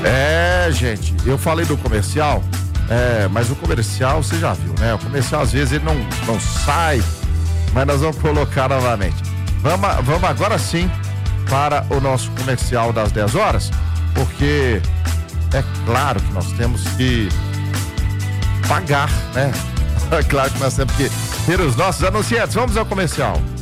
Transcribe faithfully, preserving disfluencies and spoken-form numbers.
É, gente, eu falei do comercial, é, mas o comercial você já viu, né? O comercial às vezes ele não, não sai, mas nós vamos colocar novamente. Vamos, vamos agora sim para o nosso comercial das dez horas, porque é claro que nós temos que pagar, né? É claro que nós temos que ter os nossos anunciantes. Vamos ao comercial.